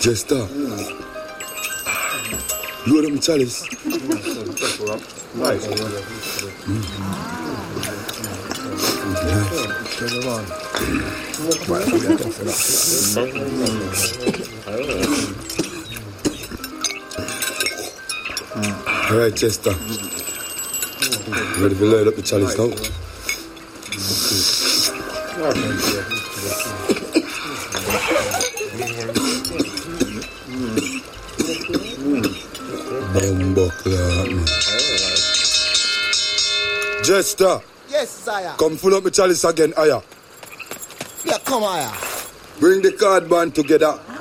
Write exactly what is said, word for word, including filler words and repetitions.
Jester. Load up my chalice. Nice. All right, Chester. Ready to load up the chalice now? Bumbuckler. Jester. Yes, sire. Come full up my chalice again, Aya. Yeah, come here. Bring the card band together.